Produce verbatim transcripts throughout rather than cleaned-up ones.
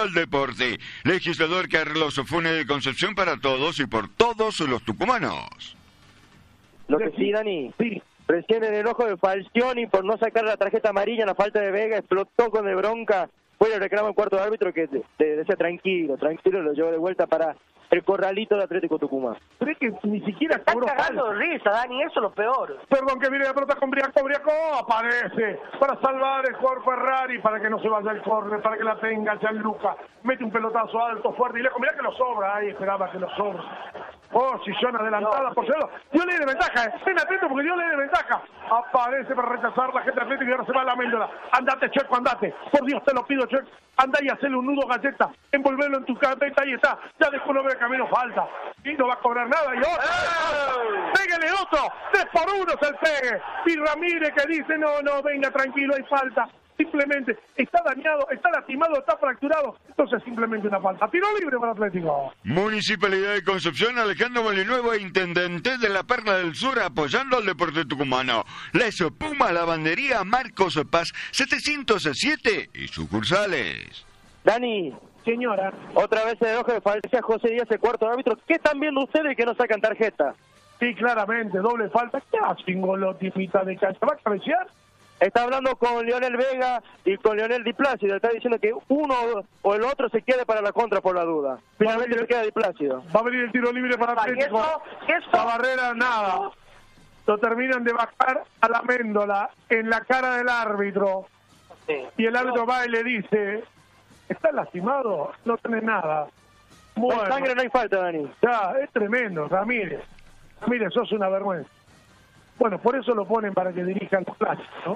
apoyando al deporte. Legislador Carlos Funes de Concepción para todos y por todos los tucumanos. Lo que sí, Dani, sí. Recién el enojo de Falcioni por no sacar la tarjeta amarilla en la falta de Vega, explotó con de bronca. Fue el reclamo al cuarto de árbitro que te, te decía tranquilo, tranquilo, lo llevó de vuelta para el corralito de Atlético Tucumán. ¿Crees que ni siquiera está cobró cagando falta? de risa, Dani, eso es lo peor. Perdón, que viene la pelota con Briaco, Briaco aparece para salvar el jugador Ferrari, para que no se vaya el córner, para que la tenga Gianluca. Mete un pelotazo alto, fuerte y lejos. Mirá que lo sobra, ahí esperaba que lo sobra. Posición adelantada no, por cero. Dio ley de ventaja, eh. Ven atento porque dio ley de ventaja. Aparece para rechazar la gente atlética y ahora se va a la Méndola. Andate, Checo, andate. Por Dios, te lo pido, Checo. Anda y hacele un nudo galleta. Envolverlo en tu carpeta, ahí está. Ya después no ve camino, falta. Y no va a cobrar nada. Y otro. ¡Eh! Pégale otro. Tres por uno es el pegue. Y Ramírez que dice, no, no, venga, tranquilo, hay falta. Simplemente está dañado, está lastimado, está fracturado. Entonces simplemente una falta. Tiro libre para Atlético. Municipalidad de Concepción, Alejandro Molinueva, intendente de la Perla del Sur, apoyando al deporte tucumano. La Espuma Lavandería Marcos Paz setecientos siete y sucursales. Dani, señora, otra vez el enojo de Falcia José Díaz, el cuarto árbitro. ¿Qué están viendo ustedes que no sacan tarjeta? Sí, claramente, doble falta. ¿Qué hace Golotti, mitad de cancha? ¿Va a cabecear? Está hablando con Leonel Vega y con Leonel Di Plácido. Está diciendo que uno o el otro se quede para la contra por la duda. Finalmente le queda Di Plácido. Va a venir el tiro libre para Atlético. ¿Eso? ¿Eso? La barrera, nada. Lo terminan de bajar a la Méndola en la cara del árbitro. Sí. Y el árbitro va y le dice, ¿estás lastimado? No tenés nada. Bueno. Con sangre no hay falta, Dani. Ya, es tremendo, Ramírez. Ramírez, sos una vergüenza. Bueno, por eso lo ponen para que dirijan los clásicos, ¿no?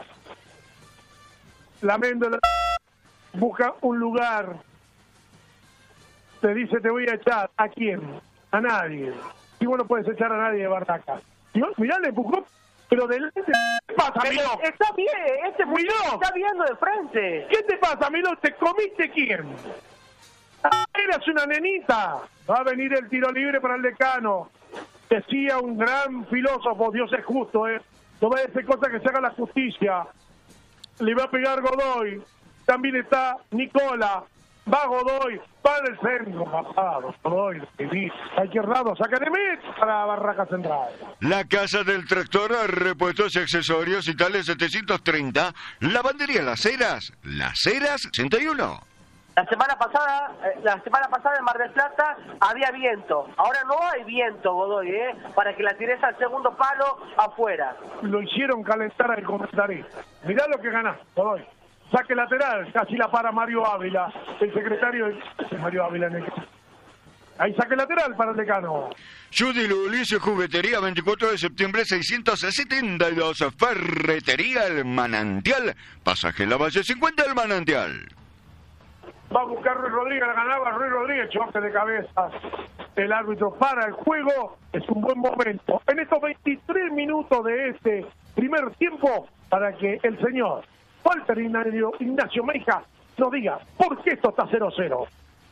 La Méndola busca un lugar. Te dice, te voy a echar. ¿A quién? A nadie. Y vos no puedes echar a nadie de Barraca. Y vos, mirá, le empujó, pero delante. ¿Qué te pasa, Milo? Está bien, este Milo, está viendo de frente. ¿Qué te pasa, Milo? ¿Te comiste quién? Eras una nenita. Va a venir el tiro libre para el decano. Decía un gran filósofo, Dios es justo, ¿eh? No va a decir cosa que se haga la justicia. Le va a pegar Godoy. También está Nicola. Va Godoy. Va del centro. Pasado. Godoy. Cualquier lado. Saca de meta para Barraca Central. La Casa del Tractor, repuestos y accesorios y tales setecientos treinta. Lavandería Las Heras. Las Heras sesenta y uno. La semana pasada, la semana pasada en Mar del Plata había viento. Ahora no hay viento, Godoy, ¿eh? Para que la tires al segundo palo afuera. Lo hicieron calentar al comentarista. Mirá lo que ganás, Godoy. Saque lateral, casi la para Mario Ávila, el secretario de Mario Ávila en el... Ahí saque lateral para el decano. Judy Lulis, Juguetería, veinticuatro de septiembre, seiscientos setenta y dos. Ferretería El Manantial. Pasaje La Valle cincuenta El Manantial. Va a buscar Ruiz Rodríguez, la ganaba Ruiz Rodríguez, choque de cabeza. El árbitro para el juego, es un buen momento. En estos veintitrés minutos de este primer tiempo, para que el señor Walter Ignacio, Ignacio Meija nos diga por qué esto está cero cero.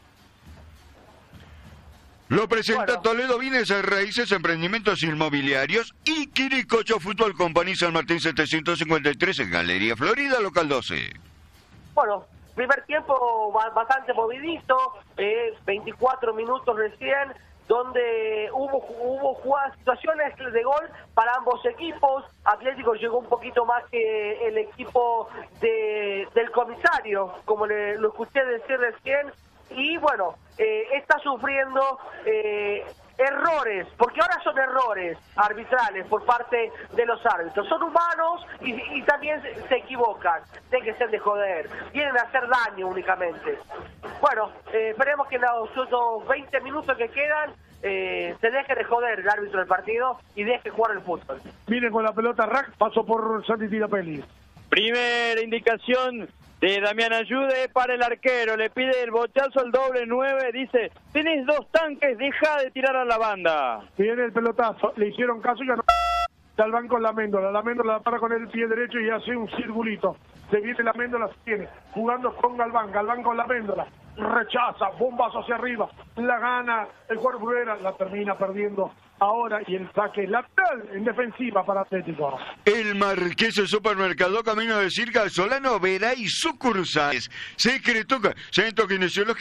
Lo presenta Bueno. Toledo Bienes Raíces, Emprendimientos Inmobiliarios y Quiricocho Fútbol Company San Martín setecientos cincuenta y tres en Galería Florida, local doce. Bueno, primer tiempo bastante movidito, eh, veinticuatro minutos recién, donde hubo hubo jugadas, situaciones de gol para ambos equipos. Atlético llegó un poquito más que el equipo de, del comisario, como le, lo escuché decir recién, y bueno, eh, está sufriendo eh, errores, porque ahora son errores arbitrales por parte de los árbitros. Son humanos y, y también se, se equivocan, tienen que ser de joder, vienen a hacer daño únicamente. Bueno, eh, esperemos que en los otros veinte minutos que quedan eh, se deje de joder el árbitro del partido y deje jugar el fútbol. Viene con la pelota Rack, pasó por Santi Tirapelli. Primera indicación de Damián Ayude para el arquero, le pide el bochazo al doble nueve, dice, tenés dos tanques, deja de tirar a la banda. Viene el pelotazo, le hicieron caso y ganó. Al banco la Méndola, la Méndola la para con el pie derecho y hace un circulito. Se viene la Méndola, se tiene, jugando con Galván, Galván con la Méndola, rechaza, bombazo hacia arriba, la gana, el cuerpo Bruera, la termina perdiendo ahora y el saque lateral en defensiva para Atlético. El Marqués Supermercado, camino de Circa, Solano, Vera y sucursales. Secreto, Centro Kinesiológico.